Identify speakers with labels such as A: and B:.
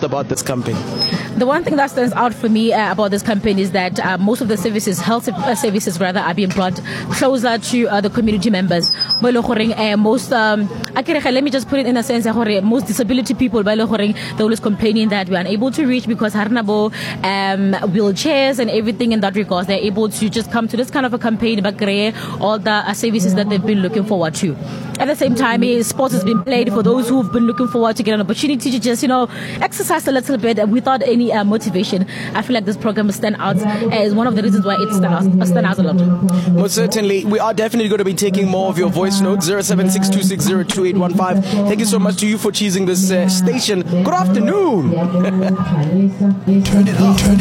A: about this campaign?
B: The one thing that stands out for me about this campaign is that most of the services, health services rather, are being brought closer to the community members. Let me just put it in a sense that most disability people, they're always complaining that we are unable to reach because harnabo wheelchairs and everything in that regard. They're able to just come to this kind of a campaign, but all the services that they've been looking forward to. At the same time, sports has been played for those who've been looking forward to get an opportunity to just, exercise a little bit without any motivation. I feel like this program will stand out as one of the reasons why it stands out a lot.
A: Most certainly. We are definitely going to be taking more of your voice notes. 0762602815. Thank you so much to you for choosing this station. Good afternoon. Turn it up.